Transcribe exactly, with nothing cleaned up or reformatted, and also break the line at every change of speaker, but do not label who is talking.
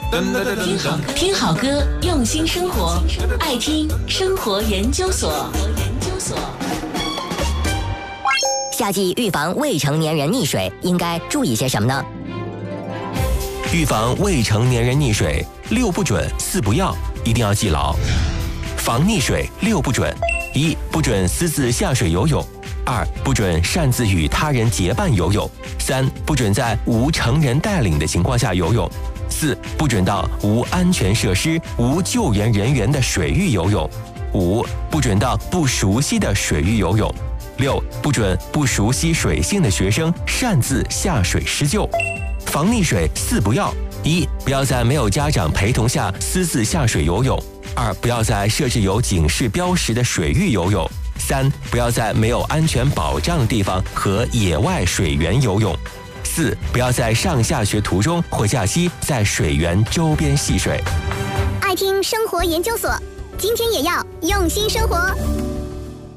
听好听好歌，用心生活，爱听生活研究所。
夏季预防未成年人溺水应该注意些什么呢？
预防未成年人溺水，六不准四不要，一定要记牢。防溺水六不准：一、不准私自下水游泳；二、不准擅自与他人结伴游泳；三、不准在无成人带领的情况下游泳；四、不准到无安全设施、无救援人员的水域游泳；五、不准到不熟悉的水域游泳；六、不准不熟悉水性的学生擅自下水施救。防溺水四不要：一、不要在没有家长陪同下私自下水游泳；二、不要在设置有警示标识的水域游泳；三、不要在没有安全保障的地方和野外水源游泳；四、不要在上下学途中或假期在水源周边戏水。
爱听生活研究所，今天也要用心生活。